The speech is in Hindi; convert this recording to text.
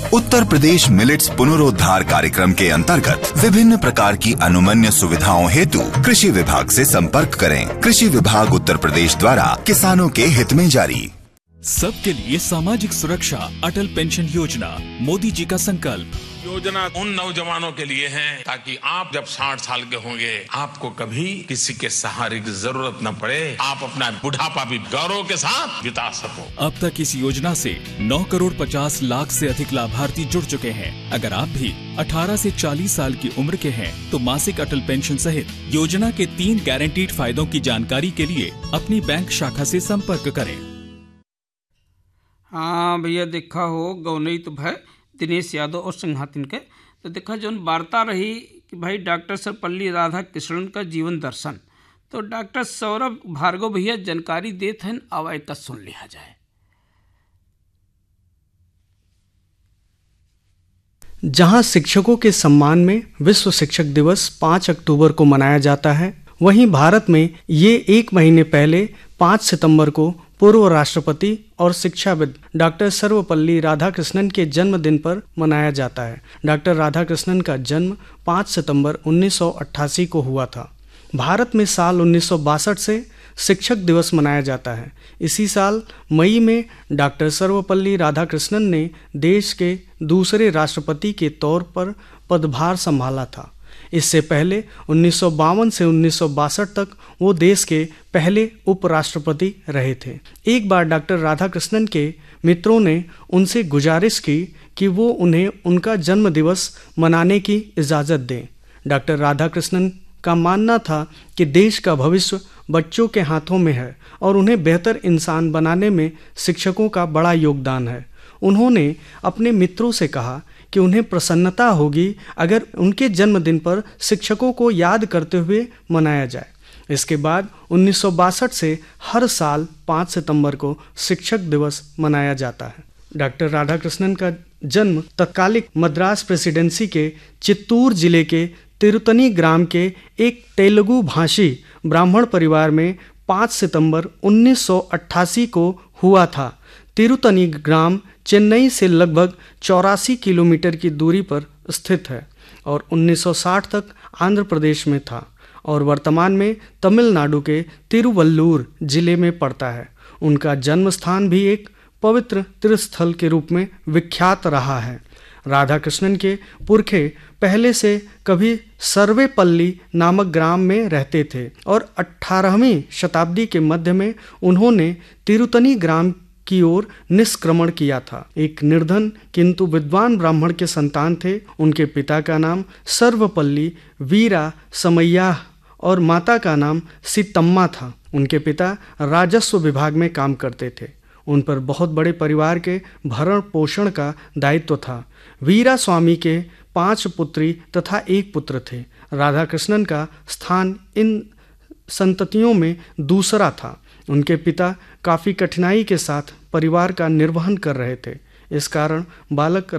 उत्तर प्रदेश मिलेट्स पुनरोद्धार कार्यक्रम के अंतर्गत विभिन्न प्रकार की अनुमन्य सुविधाओं हेतु कृषि विभाग से संपर्क करें। कृषि विभाग उत्तर प्रदेश द्वारा किसानों के हित में जारी। सबके लिए सामाजिक सुरक्षा, अटल पेंशन योजना, मोदी जी का संकल्प। योजना उन नौजवानों के लिए है ताकि आप जब 60 साल के होंगे आपको कभी किसी के सहारे की जरूरत न पड़े, आप अपना बुढ़ापा भी गौरव के साथ बिता सको। अब तक इस योजना से 9 करोड़ 50 लाख से अधिक लाभार्थी जुड़ चुके हैं। अगर आप भी 18 से 40 साल की उम्र के हैं तो मासिक अटल पेंशन सहित योजना के 3 गारंटीड फायदों की जानकारी के लिए अपनी बैंक शाखा से संपर्क करें। हाँ भैया, देखा हो गौनई तो भय दिनेश यादव और संघातिन के तो देखा जो वार्ता रही कि भाई डॉक्टर सर्वपल्ली राधाकृष्णन का जीवन दर्शन, तो डॉक्टर सौरभ भार्गव भैया जानकारी देते हैं, आवाज का सुन लिया जाए। जहां शिक्षकों के सम्मान में विश्व शिक्षक दिवस 5 अक्टूबर को मनाया जाता है, वहीं भारत में ये 1 महीने पहले 5 सितंबर को पूर्व राष्ट्रपति और शिक्षाविद डॉक्टर सर्वपल्ली राधाकृष्णन के जन्मदिन पर मनाया जाता है। डॉक्टर राधाकृष्णन का जन्म 5 सितंबर 1988 को हुआ था। भारत में साल 1962 से शिक्षक दिवस मनाया जाता है। इसी साल मई में डॉक्टर सर्वपल्ली राधाकृष्णन ने देश के दूसरे राष्ट्रपति के तौर पर पदभार संभाला था। इससे पहले 1952 से 1962 तक वो देश के पहले उपराष्ट्रपति रहे थे। एक बार डॉक्टर राधाकृष्णन के मित्रों ने उनसे गुजारिश की कि वो उन्हें उनका जन्म दिवस मनाने की इजाज़त दें। डॉक्टर राधाकृष्णन का मानना था कि देश का भविष्य बच्चों के हाथों में है और उन्हें बेहतर इंसान बनाने में शिक्षकों का बड़ा योगदान है। उन्होंने अपने मित्रों से कहा कि उन्हें प्रसन्नता होगी अगर उनके जन्मदिन पर शिक्षकों को याद करते हुए मनाया जाए। इसके बाद 1962 से हर साल 5 सितंबर को शिक्षक दिवस मनाया जाता है। डॉक्टर राधाकृष्णन का जन्म तत्कालिक मद्रास प्रेसिडेंसी के चित्तूर जिले के तिरुतनी ग्राम के एक तेलुगु भाषी ब्राह्मण परिवार में 5 सितंबर 1988 को हुआ था। तिरुतनी ग्राम चेन्नई से लगभग 84 किलोमीटर की दूरी पर स्थित है और 1960 तक आंध्र प्रदेश में था और वर्तमान में तमिलनाडु के तिरुवल्लूर जिले में पड़ता है। उनका जन्म स्थान भी एक पवित्र तीर्थस्थल के रूप में विख्यात रहा है। राधाकृष्णन के पुरखे पहले से कभी सर्वेपल्ली नामक ग्राम में रहते थे और 18वीं शताब्दी के मध्य में उन्होंने तिरुतनी ग्राम की ओर निष्क्रमण किया था। एक निर्धन किंतु विद्वान ब्राह्मण के संतान थे। उनके पिता का नाम सर्वपल्ली वीरा समैया और माता का नाम सीतम्मा था। उनके पिता राजस्व विभाग में काम करते थे। उन पर बहुत बड़े परिवार के भरण पोषण का दायित्व था। वीरा स्वामी के 5 पुत्री तथा 1 पुत्र थे। राधाकृष्णन का स्थान इन संततियों में दूसरा था। उनके पिता काफ़ी कठिनाई के साथ परिवार का निर्वहन कर रहे थे। इस कारण बालक